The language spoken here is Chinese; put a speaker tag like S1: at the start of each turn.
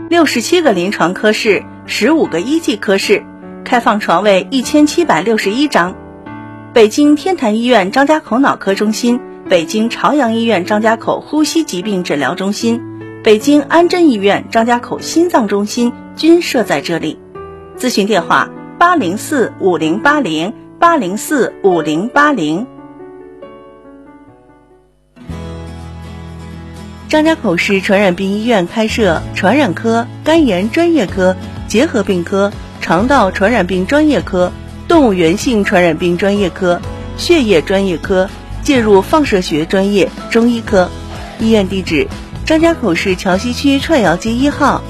S1: 67个临床科室，15个一级科室，开放床位1761张。北京天坛医院张家口脑科中心、北京朝阳医院张家口呼吸疾病诊疗中心、北京安贞医院张家口心脏中心均设在这里。咨询电话804-5080，804-5080。张家口市传染病医院开设传染科、肝炎专业科、结核病科、肠道传染病专业科、动物源性传染病专业科、血液专业科、介入放射学专业、中医科。医院地址：张家口市桥西区串窑街1号。